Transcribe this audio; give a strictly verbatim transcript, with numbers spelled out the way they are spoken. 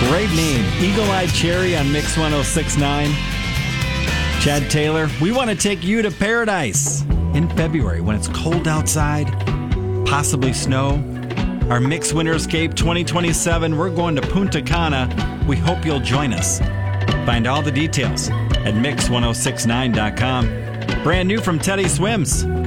Great name. Eagle-Eyed Cherry on Mix one oh six point nine. Chad Taylor, we want to take you to paradise in February when it's cold outside, possibly snow. Our Mix Winter Escape twenty twenty-seven, we're going to Punta Cana. We hope you'll join us. Find all the details at mix ten sixty-nine dot com. Brand new from Teddy Swims.